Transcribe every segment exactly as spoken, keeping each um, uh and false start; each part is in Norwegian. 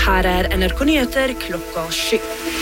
Her er N R K Nyheter klokka sju.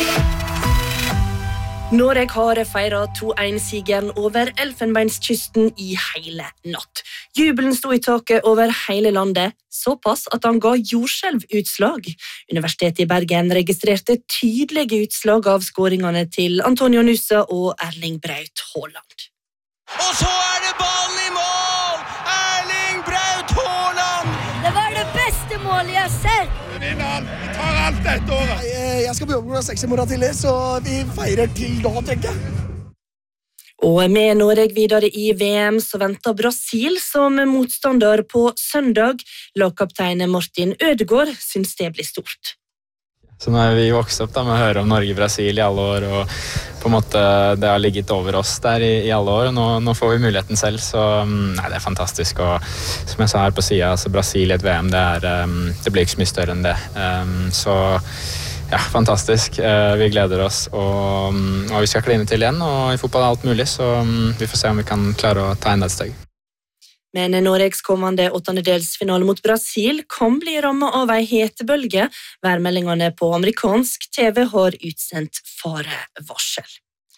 Norge har feiret to en-sigeren over Elfenbenskysten i hele natt. Jubelen sto i taket over hele landet, såpass at han ga jordskjelvutslag. Universitetet i Bergen registrerte tydelige utslag av skåringene til Antonio Nusa og Erling Braut Haaland. Og så er det ballen i mål! Erling Braut Haaland! Det var det beste målet jeg har sett! Vi vinner alt, vi tar alt dette året. Jeg skal på jobb klokka seks i morgen tidlig, så vi feirer til da, tenker jeg. Og med Norge videre i V M så venter Brasil som motstander på søndag. Lagkaptein Martin Ødegaard synes det blir stort. Så nå er vi vokst opp da, med å høre om Norge-Brasil i alle år, og på en måte det har ligget over oss der i, i alle år, og nå, nå får vi muligheten selv, så nei, det er fantastisk. Og som jeg sa her på siden, altså Brasil i et V M, det, er, det blir ikke så mye større enn det. Så ja, fantastisk. Vi gleder oss, og, og vi skal kline til igjen, og i fotball er alt mulig, så vi får se om vi kan klare å ta enda et steg. Men Norges kommende åttendedelsfinale mot Brasil kan bli rammet av en hetebølge. Værmeldingene på amerikansk T V har utsendt farevarsel.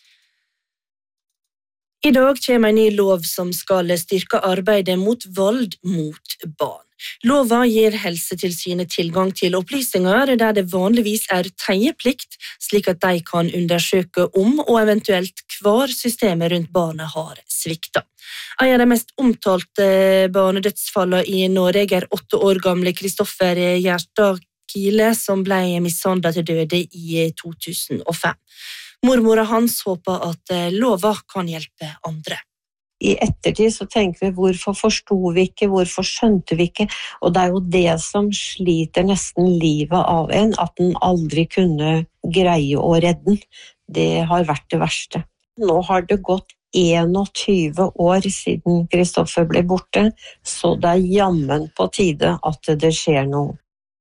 I dag kommer en ny lov som skal styrke arbeidet mot vold mot barn. Lova gir Helsetilsynet tilgang til opplysninger der det vanligvis er teieplikt, slik at de kan undersøke om og eventuelt hvor systemet rundt barnet har sviktet. En av de mest omtalte barnedødsfallene i Norge er åtte år gamle Kristoffer Gjerstad Kile, som ble mishandlet til døde i to tusen og fem. Mormora hans håper at lova kan hjelpe andre. I ettertid så tenker vi hvorfor forstod vi ikke, hvorfor skjønte vi ikke, og det er jo det som sliter nesten livet av en, at den aldri kunne greie å redde den. Det har vært det verste. Nå har det gått tjueen år siden Kristoffer ble borte, så det er jammen på tide at det skjer noe.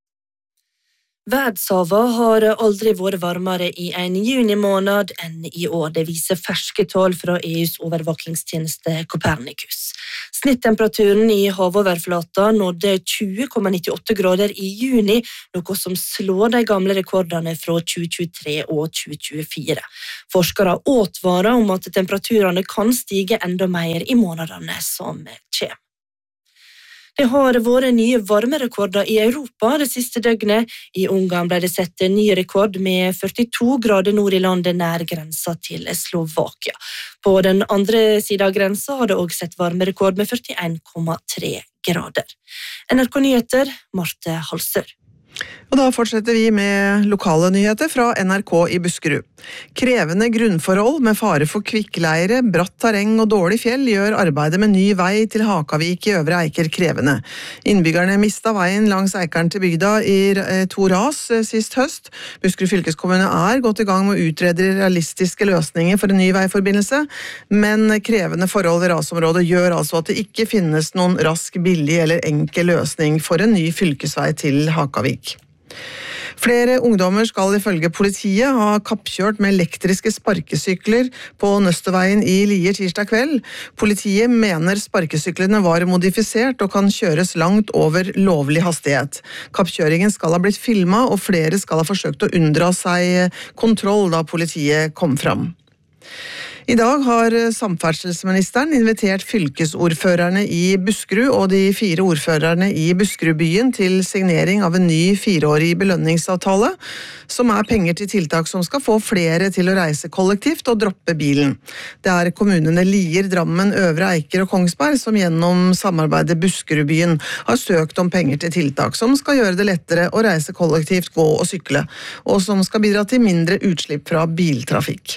Verdenshavet har aldri vært varmere i en junimåned enn i år. Det viser ferske tall fra E U's overvåkingstjeneste Copernicus. Snittemperaturen i havoverflata nådde tjue komma nittiåtte grader i juni, noe som slår de gamle rekordene fra tjue tjuetre og tjue tjuefire. Forskere advarer om at temperaturene kan stige enda mer i månedene som kommer. Det har vært nye varmerekorder i Europa det siste døgnet. I Ungarn ble det sett en ny rekord med førtito grader nord i landet nær grensa til Slovakia. På den andre siden av grensa har det også sett varmerekord med førtien komma tre grader. N R K Nyheter, Marte Halsør. Og da fortsetter vi med lokale nyheter fra N R K i Buskerud. Krevende grunnforhold med fare for kvikkleire, bratt terreng og dårlig fjell gjør arbeidet med ny vei til Hakavik i Øvre Eiker krevende. Innbyggerne mistet veien langs Eikeren til bygda i to ras sist høst. Buskerud fylkeskommune er gått i gang med å utrede realistiske løsninger for en ny veiforbindelse, men krevende forhold ved rasområdet gjør altså at det ikke finnes noen rask, billig eller enkel løsning for en ny fylkesvei til Hakavik. Flere ungdommer skal ifølge politiet ha kappkjørt med elektriske sparkesykler på Nøsteveien i Lier tirsdag kveld. Politiet mener sparkesyklene var modifisert og kan kjøres langt over lovlig hastighet. Kappkjøringen skal ha blitt filmet, og flere skal ha forsøkt å unndra seg kontroll da politiet kom fram. I dag har samferdselsministeren invitert fylkesordførerne i Buskerud og de fire ordførerne i Buskerudbyen til signering av en ny fireårig belønningsavtale, som er penger til tiltak som skal få flere til å reise kollektivt og droppe bilen. Det er kommunene Lier, Drammen, Øvre Eiker og Kongsberg som gjennom samarbeidet Buskerudbyen har søkt om penger til tiltak som skal gjøre det lettere å reise kollektivt, gå og sykle, og som skal bidra til mindre utslipp fra biltrafikk.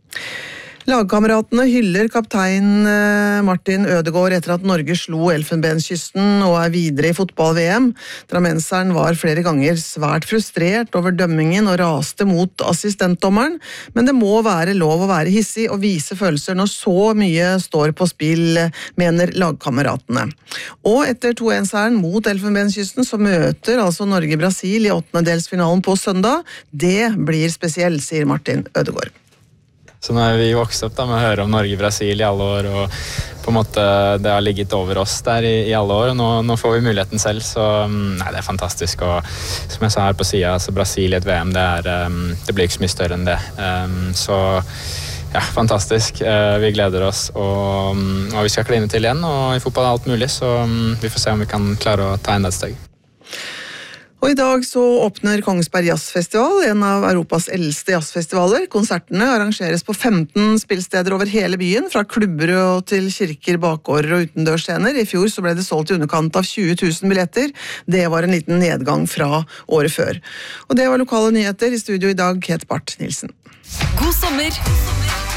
Lagkameratene hyller kaptein Martin Ødegaard etter at Norge slo Elfenbenskysten og er videre i fotball-V M. Drammenseren var flere ganger svært frustrert over dømmingen og raste mot assistentdommeren, men det må være lov å være hissig og vise følelser når så mye står på spill, mener lagkameratene. Og etter to en-seieren mot Elfenbenskysten så møter altså Norge Brasil i åttendedelsfinalen på søndag. Det blir spesielt, sier Martin Ødegaard. Så nå er vi vokst opp da, med å høre om Norge-Brasil i alle år, og på en måte det har ligget over oss der i, i alle år, og nå, nå får vi muligheten selv, så nei, det er fantastisk. Og som jeg sa her på siden, altså Brasil i et V M, det, er, um, det blir ikke så mye større enn det. Um, så ja, fantastisk. Uh, vi gleder oss, og, og vi skal kline til igjen, og i fotball er alt mulig, så um, vi får se om vi kan klare å ta enda et steg. Og i dag så åpner Kongsberg Jazzfestival, en av Europas eldste jazzfestivaler. Konsertene arrangeres på femten spillsteder over hele byen, fra klubber og til kirker, bakgårder og utendørsscener. I fjor så ble det solgt i underkant av tjue tusen billetter. Det var en liten nedgang fra året før. Og det var lokale nyheter. I studio i dag, Kate Barth Nilsen. God sommer!